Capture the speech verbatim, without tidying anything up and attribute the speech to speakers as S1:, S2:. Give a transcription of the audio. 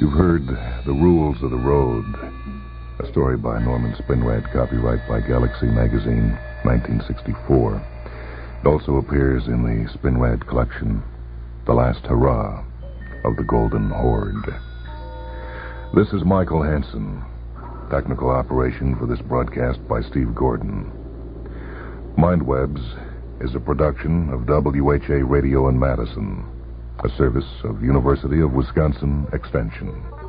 S1: You've heard The Rules of the Road, a story by Norman Spinrad, copyright by Galaxy Magazine, nineteen sixty-four. It also appears in the Spinrad collection, The Last Hurrah of the Golden Horde. This is Michael Hansen. Technical operation for this broadcast by Steve Gordon. Mindwebs is a production of W H A Radio in Madison, a service of University of Wisconsin Extension.